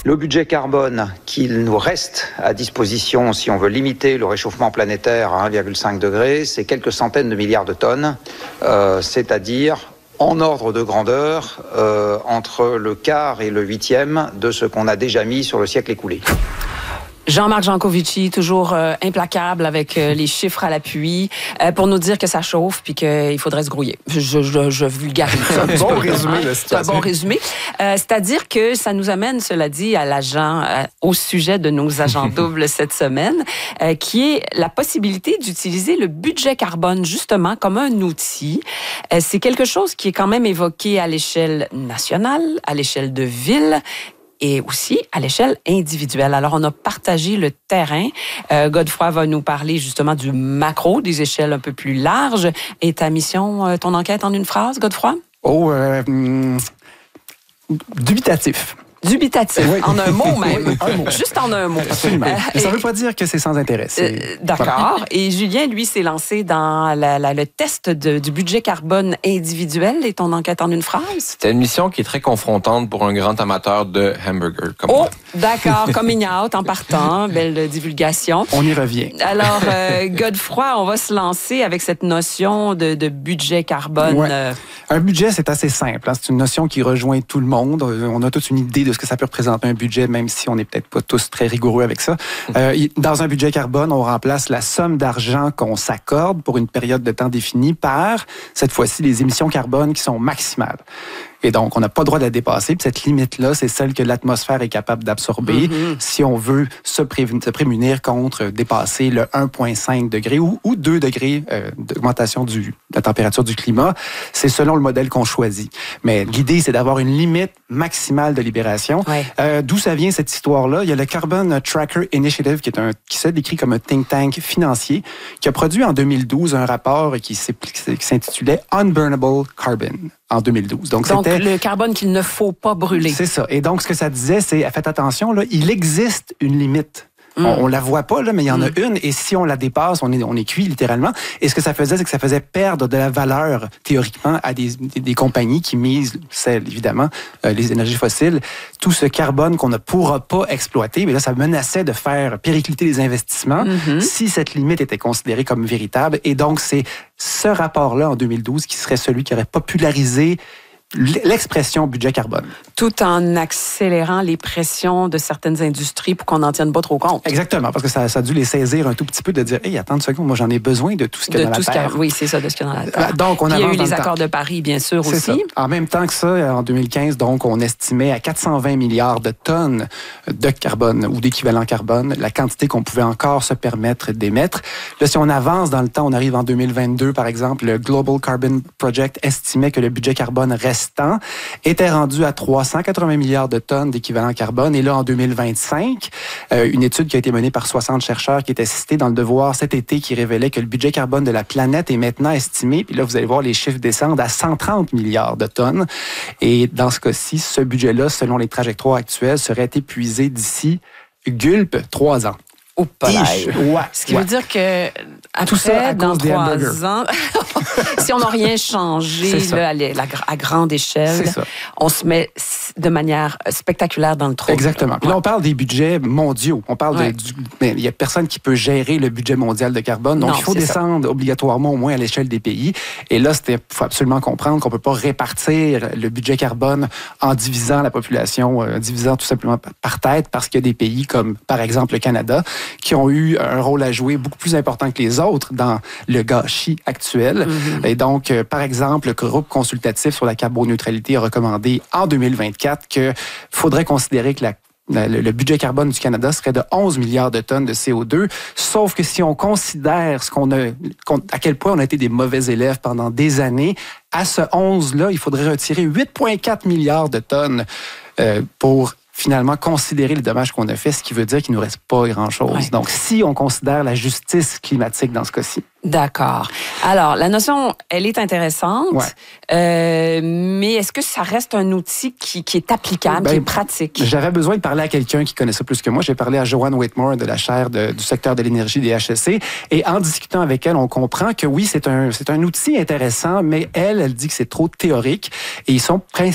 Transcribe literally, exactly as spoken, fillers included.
Le budget carbone qu'il nous reste à disposition si on veut limiter le réchauffement planétaire à un virgule cinq degré, c'est quelques centaines de milliards de tonnes, euh, c'est-à-dire en ordre de grandeur euh, entre le quart et le huitième de ce qu'on a déjà mis sur le siècle écoulé. Jean-Marc Jancovici, toujours euh, implacable avec euh, les chiffres à l'appui, euh, pour nous dire que ça chauffe puis qu'il faudrait se grouiller. Je, je, je vulgarise. C'est un bon résumé de la situation. C'est un bon résumé. Euh, c'est-à-dire que ça nous amène, cela dit, à l'agent, euh, au sujet de nos agents doubles cette semaine, euh, qui est la possibilité d'utiliser le budget carbone justement comme un outil. Euh, c'est quelque chose qui est quand même évoqué à l'échelle nationale, à l'échelle de ville, et aussi à l'échelle individuelle. Alors, on a partagé le terrain. Euh, Godefroy va nous parler justement du macro, des échelles un peu plus larges. Et ta mission, euh, ton enquête en une phrase, Godefroy? Oh, euh, hum, dubitatif. Dubitatif, oui. En un mot même. Un mot. Juste en un mot. Absolument. Euh, Mais ça ne et, veut pas dire que c'est sans intérêt. C'est... Euh, d'accord. Voilà. Et Julien, lui, s'est lancé dans la, la, le test de, du budget carbone individuel et ton enquête en une phrase? C'était une mission qui est très confrontante pour un grand amateur de hamburger comme Oh, moi. d'accord. Coming out en partant. Belle divulgation. On y revient. Alors, euh, Godefroy, on va se lancer avec cette notion de, de budget carbone. Ouais. Euh... Un budget, c'est assez simple. Hein? C'est une notion qui rejoint tout le monde. On a toute une idée de ce que ça peut représenter un budget, même si on n'est peut-être pas tous très rigoureux avec ça. Euh, dans un budget carbone, on remplace la somme d'argent qu'on s'accorde pour une période de temps définie par, cette fois-ci, les émissions carbone qui sont maximales. Et donc, on n'a pas le droit de la dépasser. Puis cette limite-là, c'est celle que l'atmosphère est capable d'absorber mm-hmm. si on veut se, prévenir, se prémunir contre dépasser le un virgule cinq degré ou, ou deux degrés euh, d'augmentation du, de la température du climat. C'est selon le modèle qu'on choisit. Mais l'idée, c'est d'avoir une limite maximale de libération. Ouais. Euh, d'où ça vient, cette histoire-là? Il y a le Carbon Tracker Initiative, qui, est un, qui se décrit comme un think tank financier, qui a produit en deux mille douze un rapport qui, qui s'intitulait Unburnable Carbon. En deux mille douze. Donc, donc c'était... le carbone qu'il ne faut pas brûler. C'est ça. Et donc, ce que ça disait, c'est, faites attention, là, il existe une limite. Mm. On, on la voit pas, là, mais il y en mm. a une. Et si on la dépasse, on est, on est cuit, littéralement. Et ce que ça faisait, c'est que ça faisait perdre de la valeur, théoriquement, à des, des, des compagnies qui misent, celles, évidemment, euh, les énergies fossiles. Tout ce carbone qu'on ne pourra pas exploiter, mais là, ça menaçait de faire péricliter les investissements mm-hmm. si cette limite était considérée comme véritable. Et donc, c'est ce rapport-là, en deux mille douze, qui serait celui qui aurait popularisé l'expression budget carbone. Tout en accélérant les pressions de certaines industries pour qu'on n'en tienne pas trop compte. Exactement, parce que ça, ça a dû les saisir un tout petit peu de dire « Hey, attends une seconde, moi j'en ai besoin de tout ce qu'il y a dans la terre. » Oui, c'est ça, de ce qu'il y a dans la terre. Donc, on Puis, il y a eu les accords temps. de Paris, bien sûr, c'est aussi. Ça. En même temps que ça, en deux mille quinze, donc, on estimait à quatre cent vingt milliards de tonnes de carbone ou d'équivalent carbone la quantité qu'on pouvait encore se permettre d'émettre. Là, si on avance dans le temps, on arrive en deux mille vingt-deux, par exemple, le Global Carbon Project estimait que le budget carbone restant était rendu à trois cent quatre-vingts milliards de tonnes d'équivalent carbone. Et là, en deux mille vingt-cinq, euh, une étude qui a été menée par soixante chercheurs qui était citée dans Le Devoir cet été qui révélait que le budget carbone de la planète est maintenant estimé, puis là, vous allez voir, les chiffres descendent à cent trente milliards de tonnes. Et dans ce cas-ci, ce budget-là, selon les trajectoires actuelles, serait épuisé d'ici, gulpe, trois ans. Au palais. Ouais, Ce qui ouais. veut dire que après, tout ça à dans cause des trois ans, si on n'a rien changé là, à, la, à grande échelle, on se met de manière spectaculaire dans le trou. Exactement. Puis là, on parle des budgets mondiaux. On parle ouais. de... Du, mais il n'y a personne qui peut gérer le budget mondial de carbone. Donc, non, il faut descendre ça. obligatoirement au moins à l'échelle des pays. Et là, il faut absolument comprendre qu'on ne peut pas répartir le budget carbone en divisant la population, en divisant tout simplement par tête, parce qu'il y a des pays comme, par exemple, le Canada, qui ont eu un rôle à jouer beaucoup plus important que les autres dans le gâchis actuel. Mm-hmm. Et donc, euh, par exemple, le groupe consultatif sur la carboneutralité a recommandé en deux mille vingt-quatre qu'il faudrait considérer que la Le, le budget carbone du Canada serait de onze milliards de tonnes de C O deux, sauf que si on considère ce qu'on a, à quel point on a été des mauvais élèves pendant des années, à ce onze-là, il faudrait retirer huit virgule quatre milliards de tonnes euh, pour finalement considérer les dommages qu'on a fait, ce qui veut dire qu'il ne nous reste pas grand-chose. Ouais. Donc, si on considère la justice climatique dans ce cas-ci. D'accord. Alors, la notion, elle est intéressante, ouais. euh, mais est-ce que ça reste un outil qui, qui est applicable, ben, qui est pratique? J'avais besoin de parler à quelqu'un qui connaît ça plus que moi. J'ai parlé à Joanne Whitmore de la chaire de, du secteur de l'énergie des H E C, et en discutant avec elle, on comprend que oui, c'est un, c'est un outil intéressant, mais elle, elle dit que c'est trop théorique, et ils sont principalement